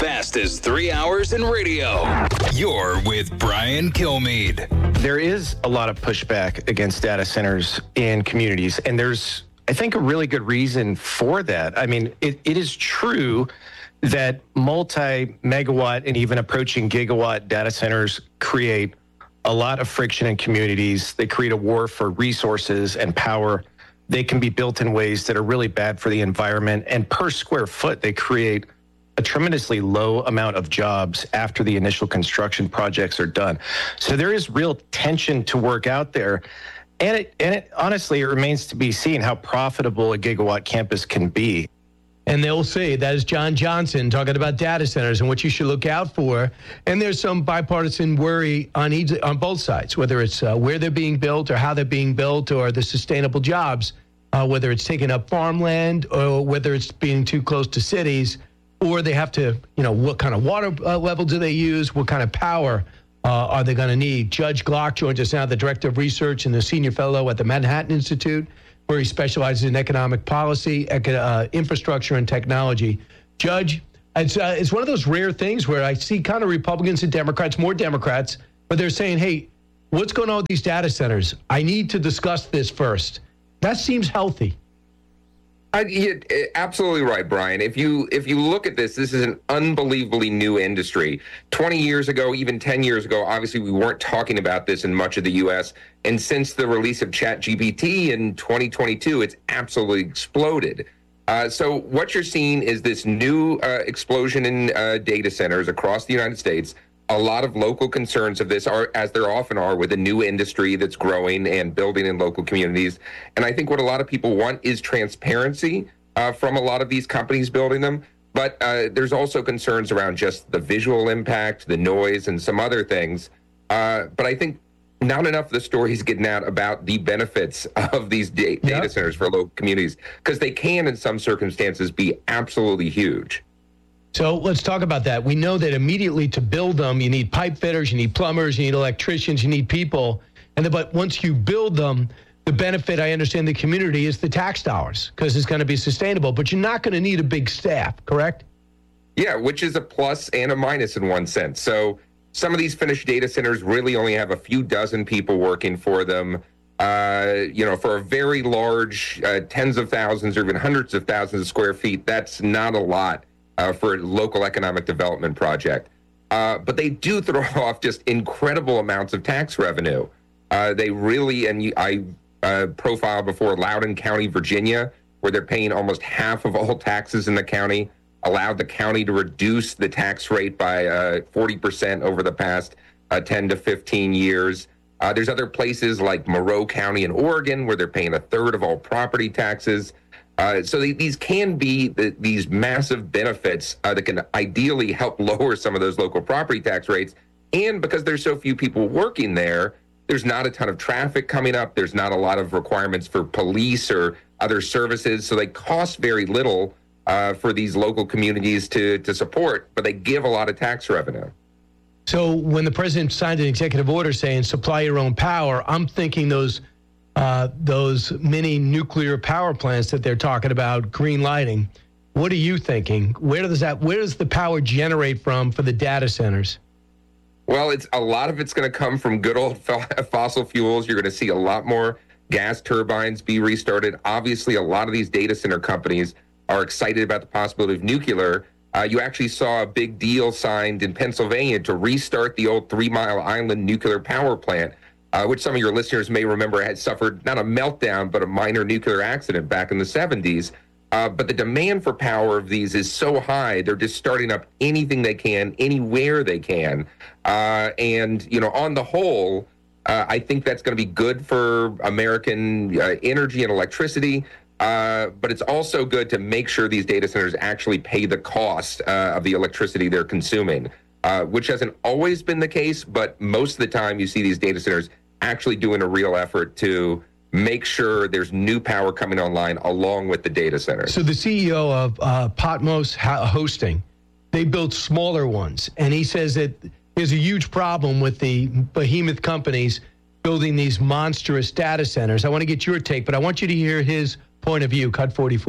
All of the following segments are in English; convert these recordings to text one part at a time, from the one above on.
fastest 3 hours in radio. You're with Brian Kilmeade. There is a lot of pushback against data centers in communities, and there's, I think, a really good reason for that. I mean, it is true that multi-megawatt and even approaching gigawatt data centers create a lot of friction in communities. They create a war for resources and power. They can be built in ways that are really bad for the environment. And per square foot, they create a tremendously low amount of jobs after the initial construction projects are done. So there is real tension to work out there. And it honestly, it remains to be seen how profitable a gigawatt campus can be. And they'll say that is John Johnson talking about data centers and what you should look out for. And there's some bipartisan worry on both sides, whether it's where they're being built or how they're being built or the sustainable jobs, whether it's taking up farmland or whether it's being too close to cities, or they have to, what kind of water level do they use? What kind of power are they going to need? Judge Glock joins us now, the director of research and the senior fellow at the Manhattan Institute, where he specializes in economic policy, infrastructure, and technology. Judge, it's one of those rare things where I see kind of Republicans and Democrats, more Democrats, but they're saying, hey, what's going on with these data centers? I need to discuss this first. That seems healthy. You're absolutely right, Brian. If you look at this is an unbelievably new industry. 20 years ago, even 10 years ago, obviously we weren't talking about this in much of the U.S. And since the release of ChatGPT in 2022, it's absolutely exploded. So what you're seeing is this new explosion in data centers across the United States. A lot of local concerns of this are, as there often are, with a new industry that's growing and building in local communities. And I think what a lot of people want is transparency from a lot of these companies building them. But there's also concerns around just the visual impact, the noise, and some other things. But I think not enough of the stories getting out about the benefits of these data centers for local communities, because they can, in some circumstances, be absolutely huge. So let's talk about that. We know that immediately to build them, you need pipe fitters, you need plumbers, you need electricians, you need people. But once you build them, the benefit, I understand, the community is the tax dollars, because it's going to be sustainable. But you're not going to need a big staff, correct? Yeah, which is a plus and a minus in one sense. So some of these finished data centers really only have a few dozen people working for them. For a very large, tens of thousands or even hundreds of thousands of square feet, that's not a lot. For a local economic development project. But they do throw off just incredible amounts of tax revenue. They really, and I profiled before Loudoun County, Virginia, where they're paying almost half of all taxes in the county, allowed the county to reduce the tax rate by 40% over the past 10 to 15 years. There's other places like Moreau County in Oregon, where they're paying a third of all property taxes. So these can be these massive benefits that can ideally help lower some of those local property tax rates. And because there's so few people working there, there's not a ton of traffic coming up. There's not a lot of requirements for police or other services. So they cost very little for these local communities to support, but they give a lot of tax revenue. So when the president signed an executive order saying supply your own power, I'm thinking those mini nuclear power plants that they're talking about, green lighting. What are you thinking? Where does the power generate from for the data centers? Well, a lot of it's going to come from good old fossil fuels. You're going to see a lot more gas turbines be restarted. Obviously, a lot of these data center companies are excited about the possibility of nuclear. You actually saw a big deal signed in Pennsylvania to restart the old 3 Mile Island nuclear power plant, which some of your listeners may remember had suffered not a meltdown, but a minor nuclear accident back in the 70s. But the demand for power of these is so high, they're just starting up anything they can, anywhere they can. And on the whole, I think that's going to be good for American energy and electricity. But it's also good to make sure these data centers actually pay the cost of the electricity they're consuming, which hasn't always been the case. But most of the time you see these data centers actually doing a real effort to make sure there's new power coming online along with the data center. So the CEO of Patmos Hosting, they built smaller ones. And he says that there's a huge problem with the behemoth companies building these monstrous data centers. I want to get your take, but I want you to hear his point of view. Cut 44.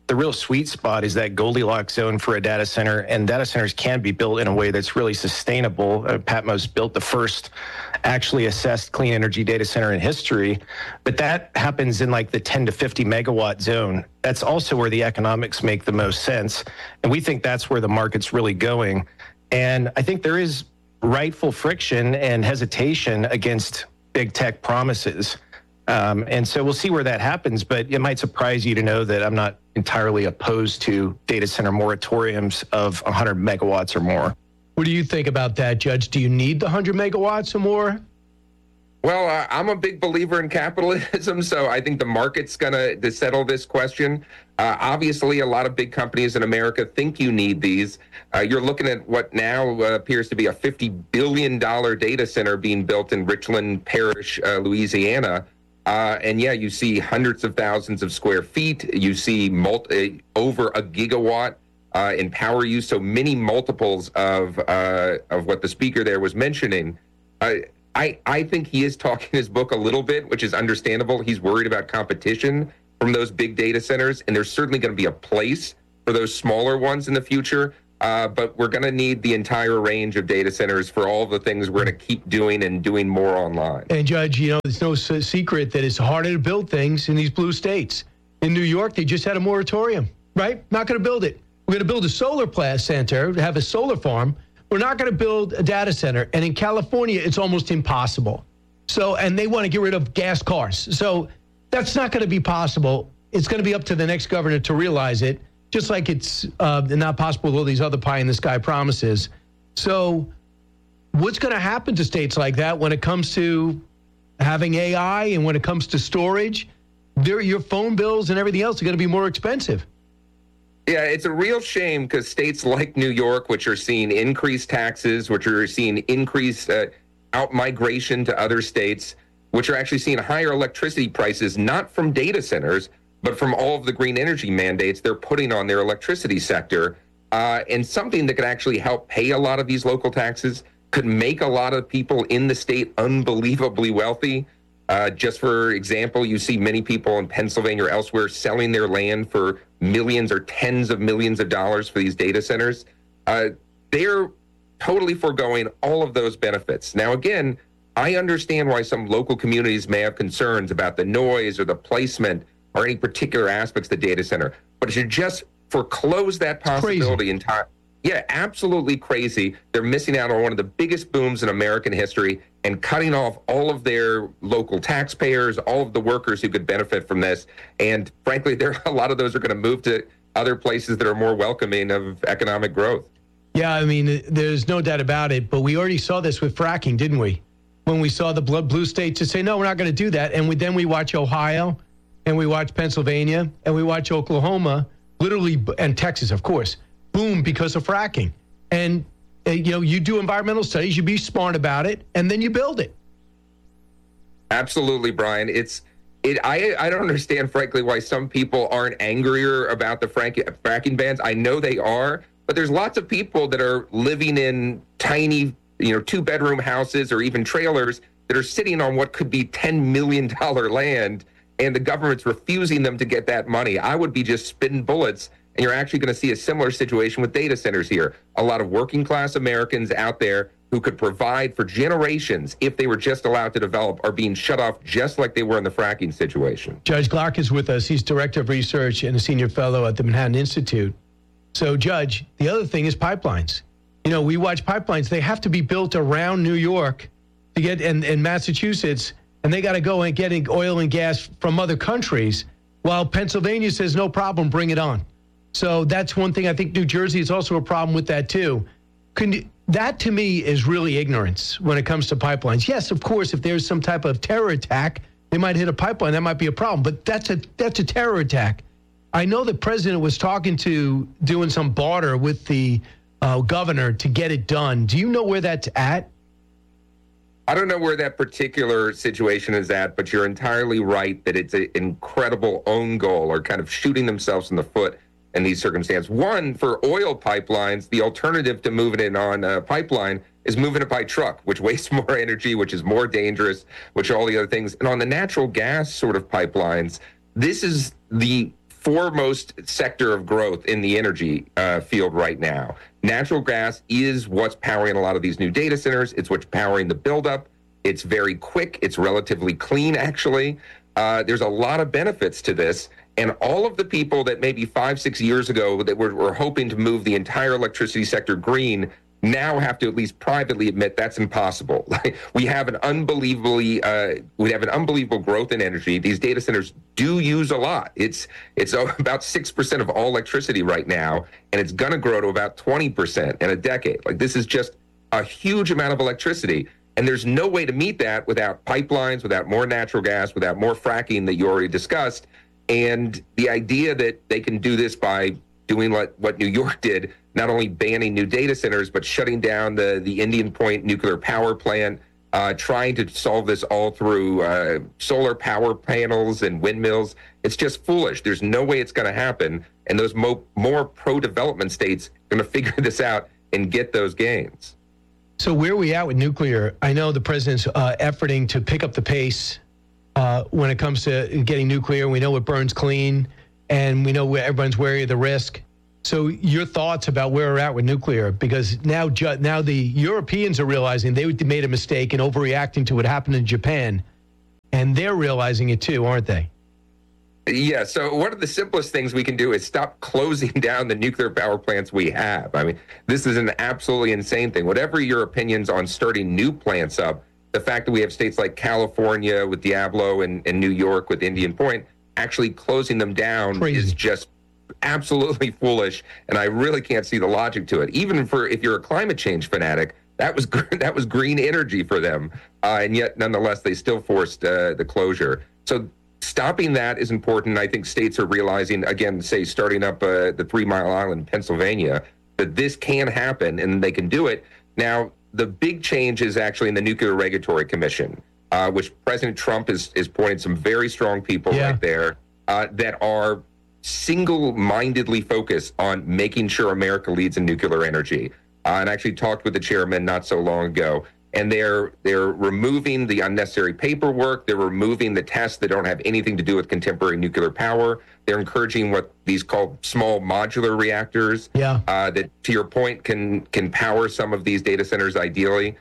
the real sweet spot is that Goldilocks zone for a data center, and data centers can be built in a way that's really sustainable. Patmos built the first actually assessed clean energy data center in history, but that happens in like the 10 to 50 megawatt zone. That's also where the economics make the most sense, and we think that's where the market's really going. And I think there is rightful friction and hesitation against big tech promises. And so we'll see where that happens, but it might surprise you to know that I'm not entirely opposed to data center moratoriums of 100 megawatts or more. What do you think about that, Judge? Do you need the 100 megawatts or more? Well, I'm a big believer in capitalism, so I think the market's going to settle this question. Obviously, a lot of big companies in America think you need these. You're looking at what now appears to be a $50 billion data center being built in Richland Parish, Louisiana. And yeah, you see hundreds of thousands of square feet. You see over a gigawatt in power use, so many multiples of what the speaker there was mentioning. I think he is talking his book a little bit, which is understandable. He's worried about competition from those big data centers, and there's certainly going to be a place for those smaller ones in the future. But we're going to need the entire range of data centers for all the things we're going to keep doing and doing more online. And Judge, it's no secret that it's harder to build things in these blue states. In New York, they just had a moratorium, right? Not going to build it. We're going to build a solar plant center, have a solar farm. We're not going to build a data center. And in California, it's almost impossible. So, and they want to get rid of gas cars. So that's not going to be possible. It's going to be up to the next governor to realize it. Just like it's not possible with all these other pie-in-the-sky promises. So what's going to happen to states like that when it comes to having AI and when it comes to storage? Your phone bills and everything else are going to be more expensive. Yeah, it's a real shame because states like New York, which are seeing increased taxes, which are seeing increased out-migration to other states, which are actually seeing higher electricity prices, not from data centers, but from all of the green energy mandates they're putting on their electricity sector. And something that could actually help pay a lot of these local taxes could make a lot of people in the state unbelievably wealthy. Just for example, you see many people in Pennsylvania or elsewhere selling their land for millions or tens of millions of dollars for these data centers. They're totally foregoing all of those benefits. Now, again, I understand why some local communities may have concerns about the noise or the placement or any particular aspects of the data center. But to just foreclose that possibility in time, yeah, absolutely crazy. They're missing out on one of the biggest booms in American history and cutting off all of their local taxpayers, all of the workers who could benefit from this. And frankly, a lot of those are going to move to other places that are more welcoming of economic growth. Yeah, I mean, there's no doubt about it. But we already saw this with fracking, didn't we? When we saw the blue states to say, no, we're not going to do that. And then we watch Ohio, and we watch Pennsylvania, and we watch Oklahoma, literally, and Texas, of course, boom, because of fracking. And, you do environmental studies, you be smart about it, and then you build it. Absolutely, Brian. I don't understand, frankly, why some people aren't angrier about the fracking bans. I know they are, but there's lots of people that are living in tiny, 2-bedroom houses or even trailers that are sitting on what could be $10 million land, and the government's refusing them to get that money. I would be just spitting bullets, and you're actually going to see a similar situation with data centers here. A lot of working class Americans out there who could provide for generations if they were just allowed to develop are being shut off just like they were in the fracking situation. Judge Clark is with us. He's Director of Research and a Senior Fellow at the Manhattan Institute. So, Judge, the other thing is pipelines. We watch pipelines. They have to be built around New York to get in Massachusetts, and they got to go and get oil and gas from other countries, while Pennsylvania says, no problem, bring it on. So that's one thing. I think New Jersey is also a problem with that, too. That, to me, is really ignorance when it comes to pipelines. Yes, of course, if there's some type of terror attack, they might hit a pipeline. That might be a problem. But that's a terror attack. I know the president was doing some barter with the governor to get it done. Do you know where that's at? I don't know where that particular situation is at, but you're entirely right that it's an incredible own goal or kind of shooting themselves in the foot in these circumstances. One, for oil pipelines, the alternative to moving it on a pipeline is moving it by truck, which wastes more energy, which is more dangerous, which are all the other things. And on the natural gas sort of pipelines, this is the foremost sector of growth in the energy field right now. Natural gas is what's powering a lot of these new data centers. It's what's powering the buildup. It's very quick. It's relatively clean, actually. There's a lot of benefits to this. And all of the people that maybe 5-6 years ago that were hoping to move the entire electricity sector green now have to at least privately admit that's impossible. We have an unbelievable growth in energy. These data centers do use a lot. It's about 6% of all electricity right now, and it's going to grow to about 20% in a decade. Like, this is just a huge amount of electricity. And there's no way to meet that without pipelines, without more natural gas, without more fracking that you already discussed. And the idea that they can do this by doing what New York did, not only banning new data centers, but shutting down the Indian Point nuclear power plant, trying to solve this all through solar power panels and windmills. It's just foolish. There's no way it's going to happen. And those more pro-development states are going to figure this out and get those gains. So where are we at with nuclear? I know the president's efforting to pick up the pace when it comes to getting nuclear. We know it burns clean, and we know everyone's wary of the risk. So your thoughts about where we're at with nuclear? Because now the Europeans are realizing they made a mistake in overreacting to what happened in Japan, and they're realizing it too, aren't they? Yeah, so one of the simplest things we can do is stop closing down the nuclear power plants we have. I mean, this is an absolutely insane thing. Whatever your opinions on starting new plants up, the fact that we have states like California with Diablo and New York with Indian Point actually closing them down is just absolutely foolish, and I really can't see the logic to it. Even if you're a climate change fanatic, that was green energy for them, and yet nonetheless they still forced the closure. So stopping that is important. I think states are realizing, again, say starting up the 3 Mile Island, Pennsylvania, that this can happen and they can do it. Now, the big change is actually in the Nuclear Regulatory Commission, which President Trump is pointing some very strong people right there that are single-mindedly focused on making sure America leads in nuclear energy. And I actually talked with the chairman not so long ago, and they're removing the unnecessary paperwork. They're removing the tests that don't have anything to do with contemporary nuclear power. They're encouraging what these called small modular reactors that, to your point, can power some of these data centers ideally.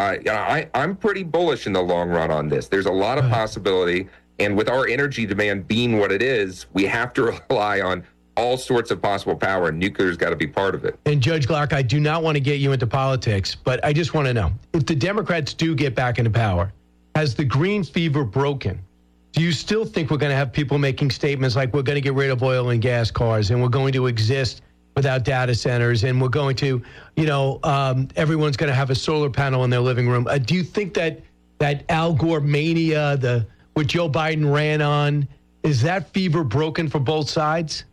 I'm pretty bullish in the long run on this. There's a lot of possibility. And with our energy demand being what it is, we have to rely on all sorts of possible power, and nuclear's got to be part of it. And Judge Clark, I do not want to get you into politics, but I just want to know, if the Democrats do get back into power, has the green fever broken? Do you still think we're going to have people making statements like we're going to get rid of oil and gas cars and we're going to exist without data centers and we're going to, everyone's going to have a solar panel in their living room? Do you think that Al Gore mania, what Joe Biden ran on, is that fever broken for both sides?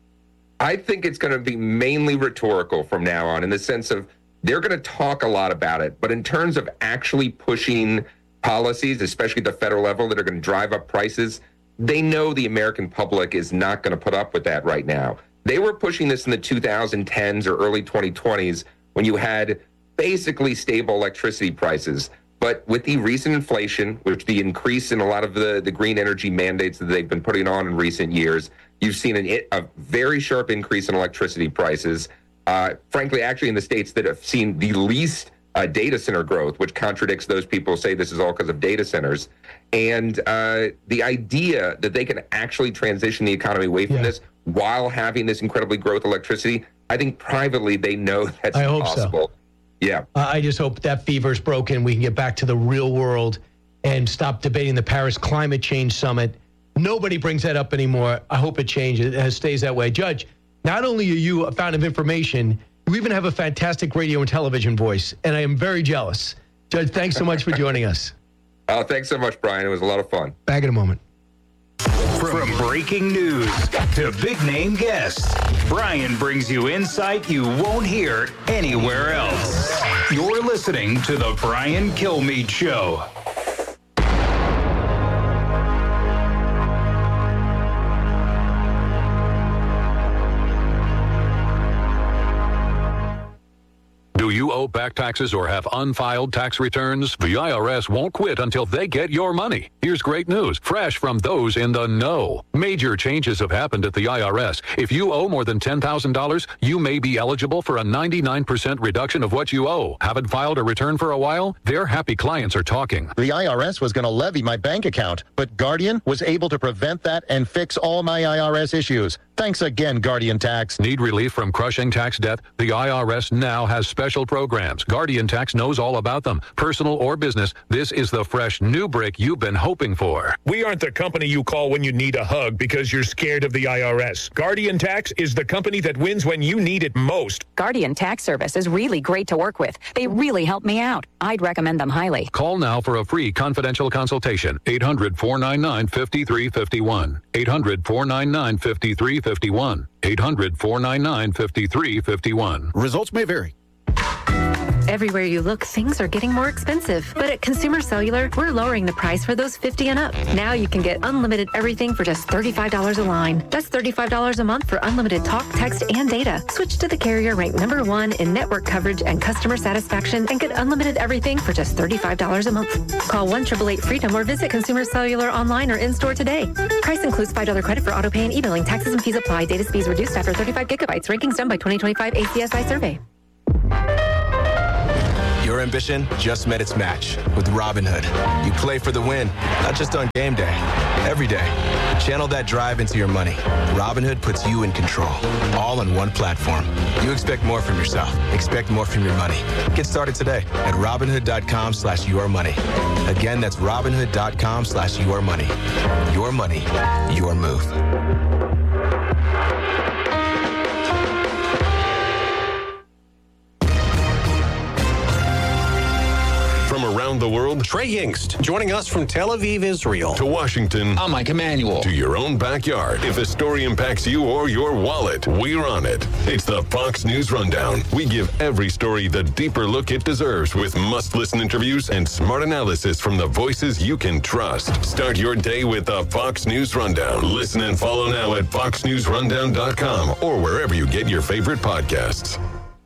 I think it's going to be mainly rhetorical from now on, in the sense of they're going to talk a lot about it. But in terms of actually pushing policies, especially at the federal level, that are going to drive up prices, they know the American public is not going to put up with that right now. They were pushing this in the 2010s or early 2020s when you had basically stable electricity prices. But with the recent inflation, which the increase in a lot of the green energy mandates that they've been putting on in recent years, you've seen a very sharp increase in electricity prices. Frankly, actually in the states that have seen the least data center growth, which contradicts those people who say this is all because of data centers. And the idea that they can actually transition the economy away from this while having this incredibly growth electricity, I think privately they know that's impossible. So. Yeah. I just hope that fever's broken. We can get back to the real world and stop debating the Paris Climate Change Summit. Nobody brings that up anymore. I hope it changes. It stays that way. Judge, not only are you a fountain of information, you even have a fantastic radio and television voice, and I am very jealous. Judge, thanks so much for joining us. Thanks so much, Brian. It was a lot of fun. Back in a moment. From breaking news to big-name guests, Brian brings you insight you won't hear anywhere else. You're listening to The Brian Kilmeade Show. Do you owe back taxes or have unfiled tax returns, the IRS won't quit until they get your money. Here's great news, fresh from those in the know. Major changes have happened at the IRS. If you owe more than $10,000, you may be eligible for a 99% reduction of what you owe. Haven't filed a return for a while? Their happy clients are talking. The IRS was going to levy my bank account, but Guardian was able to prevent that and fix all my IRS issues. Thanks again, Guardian Tax. Need relief from crushing tax debt? The IRS now has special programs. Guardian Tax knows all about them. Personal or business, this is the fresh new break you've been hoping for. We aren't the company you call when you need a hug because you're scared of the IRS. Guardian Tax is the company that wins when you need it most. Guardian Tax Service is really great to work with. They really help me out. I'd recommend them highly. Call now for a free confidential consultation. 800-499-5351. 800-499-5351. 800-499-5351. Results may vary. Everywhere you look, things are getting more expensive. But at Consumer Cellular, we're lowering the price for those 50 and up. Now you can get unlimited everything for just $35 a line. That's $35 a month for unlimited talk, text, and data. Switch to the carrier ranked #1 in network coverage and customer satisfaction and get unlimited everything for just $35 a month. Call 1-888-FREEDOM or visit Consumer Cellular online or in-store today. Price includes $5 credit for auto pay and e-billing. Taxes and fees apply. Data speeds reduced after 35 gigabytes. Rankings done by 2025 ACSI survey. Your ambition just met its match with Robinhood. You play for the win, not just on game day, every day. Channel that drive into your money. Robinhood puts you in control, all on one platform. You expect more from yourself. Expect more from your money. Get started today at Robinhood.com/yourmoney. Again, that's Robinhood.com/yourmoney. Your money, your move. From around the world, Trey Yingst joining us from Tel Aviv, Israel. To Washington, I'm Mike Emanuel. To your own backyard. If a story impacts you or your wallet, we're on it. It's the Fox News Rundown. We give every story the deeper look it deserves with must-listen interviews and smart analysis from the voices you can trust. Start your day with the Fox News Rundown. Listen and follow now at foxnewsrundown.com or wherever you get your favorite podcasts.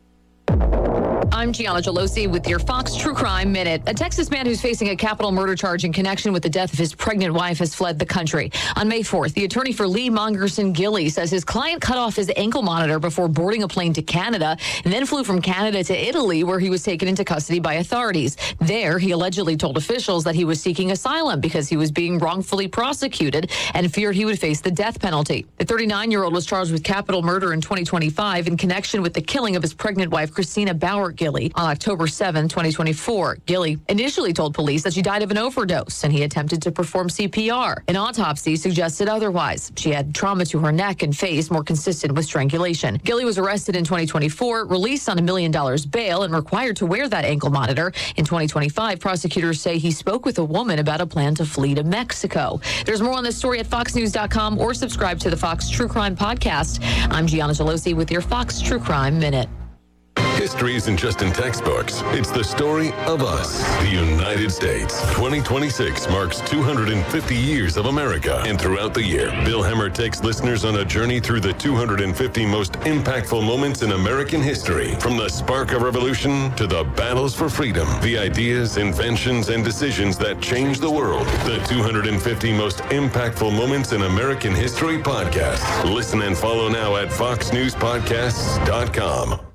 I'm Gianna Gelosi with your Fox True Crime Minute. A Texas man who's facing a capital murder charge in connection with the death of his pregnant wife has fled the country. On May 4th, the attorney for Lee Mongerson Gilley says his client cut off his ankle monitor before boarding a plane to Canada and then flew from Canada to Italy, where he was taken into custody by authorities. There, he allegedly told officials that he was seeking asylum because he was being wrongfully prosecuted and feared he would face the death penalty. The 39-year-old was charged with capital murder in 2025 in connection with the killing of his pregnant wife, Christina Bauer Gilley, on October 7, 2024. Gilley initially told police that she died of an overdose and he attempted to perform CPR. An autopsy suggested otherwise. She had trauma to her neck and face more consistent with strangulation. Gilley was arrested in 2024, released on $1 million bail, and required to wear that ankle monitor. In 2025, prosecutors say he spoke with a woman about a plan to flee to Mexico. There's more on this story at foxnews.com or subscribe to the Fox True Crime Podcast. I'm Gianna Gelosi with your Fox True Crime Minute. History isn't just in textbooks. It's the story of us, the United States. 2026 marks 250 years of America. And throughout the year, Bill Hemmer takes listeners on a journey through the 250 most impactful moments in American history. From the spark of revolution to the battles for freedom, the ideas, inventions, and decisions that changed the world. The 250 most impactful moments in American history podcast. Listen and follow now at foxnewspodcasts.com.